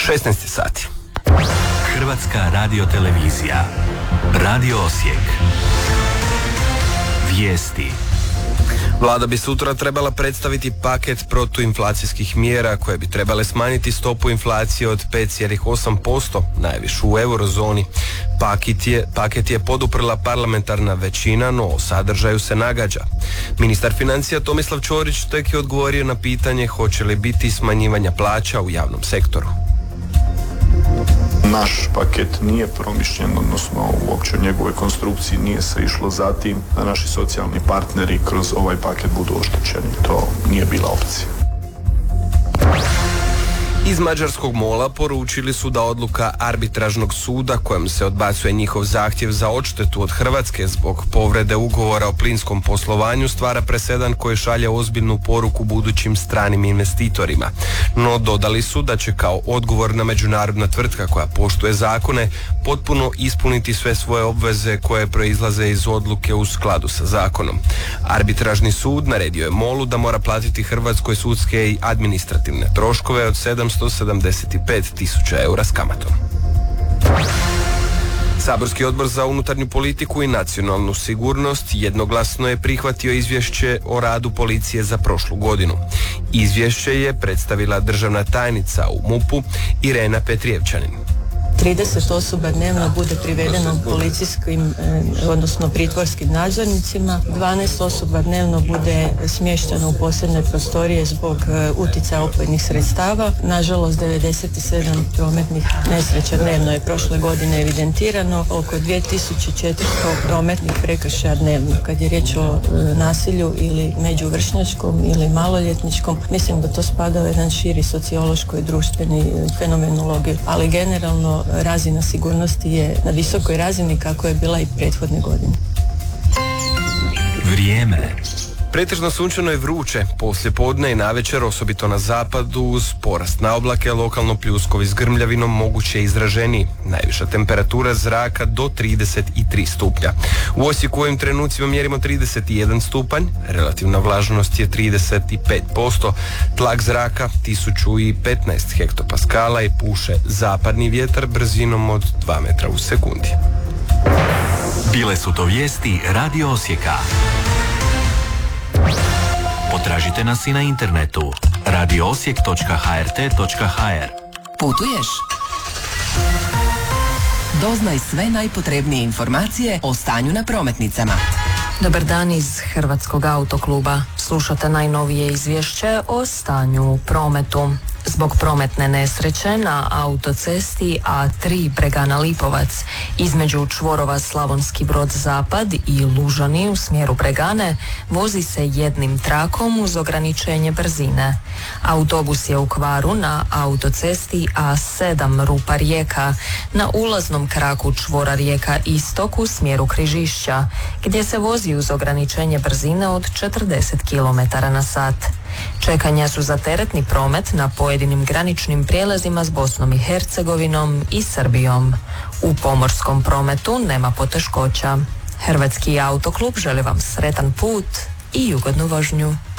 16 sati. Hrvatska radiotelevizija. Radio Osijek. Vijesti. Vlada bi sutra trebala predstaviti paket protuinflacijskih mjera koje bi trebale smanjiti stopu inflacije od 5,8%, najvišu u eurozoni. Paket je poduprla parlamentarna većina, no o sadržaju se nagađa. Ministar financija Tomislav Ćorić tek je odgovorio na pitanje hoće li biti smanjivanja plaća u javnom sektoru. Naš paket nije promišljen, odnosno uopće u njegove konstrukciji nije se išlo za tim da naši socijalni partneri kroz ovaj paket budu oštećeni. To nije bila opcija. Iz mađarskog MOL-a poručili su da odluka arbitražnog suda kojom se odbacuje njihov zahtjev za odštetu od Hrvatske zbog povrede ugovora o plinskom poslovanju stvara presedan koji šalje ozbiljnu poruku budućim stranim investitorima. No dodali su da će kao odgovorna međunarodna tvrtka koja poštuje zakone potpuno ispuniti sve svoje obveze koje proizlaze iz odluke u skladu sa zakonom. Arbitražni sud naredio je MOL-u da mora platiti Hrvatskoj sudske i administrativne troškove od 775.000 eura s kamatom. Saborski odbor za unutarnju politiku i nacionalnu sigurnost jednoglasno je prihvatio izvješće o radu policije za prošlu godinu. Izvješće je predstavila državna tajnica u MUP-u Irena Petrijevčanin. 30 osoba dnevno bude privedeno policijskim, odnosno pritvorskim nadzornicima, 12 osoba dnevno bude smješteno u posebne prostorije zbog utjecaja opojnih sredstava. Nažalost, 97 prometnih nesreća dnevno je prošle godine evidentirano, oko 2400 prometnih prekršaja dnevno. Kad je riječ o nasilju ili međuvršnjačkom ili maloljetničkom, mislim da to spada u jedan širi sociološko i društveni fenomenologiju, ali generalno razina sigurnosti je na visokoj razini kako je bila i prethodne godine. Vrijeme. Pretežno sunčano i vruće, poslije podne i navečer, osobito na zapadu, uz porast na oblake, lokalno pljuskovi s grmljavinom moguće izraženiji. Najviša temperatura zraka do 33 stupnja. U Osijeku u ovim trenucima mjerimo 31 stupanj, relativna vlažnost je 35%, tlak zraka 1015 hektopaskala i puše zapadni vjetar brzinom od 2 metra u sekundi. Bile su to vijesti Radio Osijeka. Potražite nas i na internetu radioosijek.hrt.hr. Putuješ? Doznaj sve najpotrebnije informacije o stanju na prometnicama. Dobar dan iz Hrvatskog autokluba. Slušate najnovije izvješće o stanju u prometu. Zbog prometne nesreće na autocesti A3 Bregana Lipovac između čvorova Slavonski Brod Zapad i Lužani u smjeru Bregane vozi se jednim trakom uz ograničenje brzine. Autobus je u kvaru na autocesti A7 Rupa Rijeka na ulaznom kraku čvora Rijeka Istok u smjeru Križišća gdje se vozi uz ograničenje brzine od 40 km/h. Čekanja su za teretni promet na pojedinim graničnim prijelazima s Bosnom i Hercegovinom i Srbijom. U pomorskom prometu nema poteškoća. Hrvatski autoklub želi vam sretan put i ugodnu vožnju.